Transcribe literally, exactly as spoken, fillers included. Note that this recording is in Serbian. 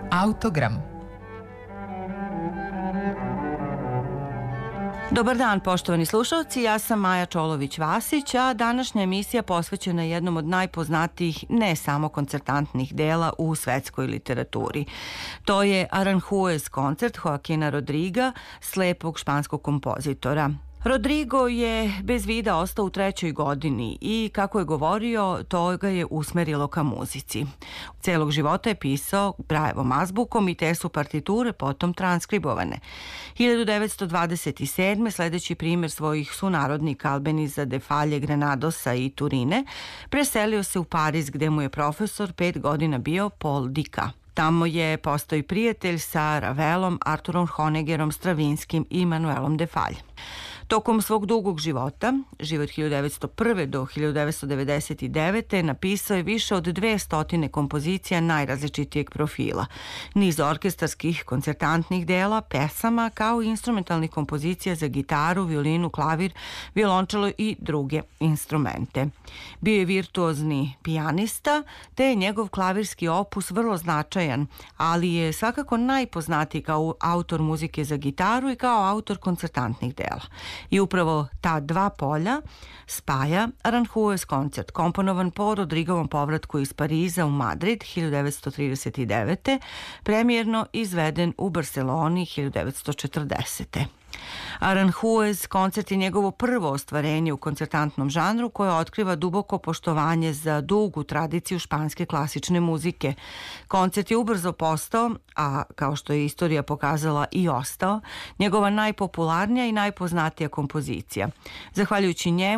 Autogram. Dobar dan, poštovani slušalci, ja sam Maja Čolović-Vasić, a današnja emisija posvećena je jednom od najpoznatijih ne samo koncertantnih dela u svetskoj literaturi. To je Aranjuez koncert Joaquina Rodriga, slepog španskog kompozitora. Rodrigo je bez vida ostao u trećoj godini i, kako je govorio, to ga je usmerilo ka muzici. Celog života je pisao Brajevom azbukom i te su partiture potom transkribovane. hiljadu devetsto dvadeset sedme. sledeći primjer svojih sunarodnika Albeniza de Falje, Granadosa i Turine, preselio se u Pariz gde mu je profesor pet godina bio Paul Dika. Tamo je postao i prijatelj sa Ravelom, Arturom Honeggerom, Stravinskim i Manuelom de Falje. Tokom svog dugog života, život hiljadu devetsto prve. do hiljadu devetsto devedeset devete. napisao je više od dve stotine kompozicija najrazličitijeg profila, niz orkestarskih, koncertantnih dela, pesama, kao i instrumentalnih kompozicija za gitaru, violinu, klavir, violončelo i druge instrumente. Bio je virtuozni pijanista, te je njegov klavirski opus vrlo značajan, ali je svakako najpoznatiji kao autor muzike za gitaru i kao autor koncertantnih dela. I upravo ta dva polja spaja Aranjuez koncert, komponovan po Rodrigovom povratku iz Pariza u Madrid hiljadu devetsto trideset devete. premijerno izveden u Barseloni hiljadu devetsto četrdesete. Aranjuez koncert je njegovo prvo ostvarenje u koncertantnom žanru koje otkriva duboko poštovanje za dugu tradiciju španske klasične muzike. Koncert je ubrzo postao, a kao što je istorija pokazala i ostao, njegova najpopularnija i najpoznatija kompozicija. Zahvaljujući njemu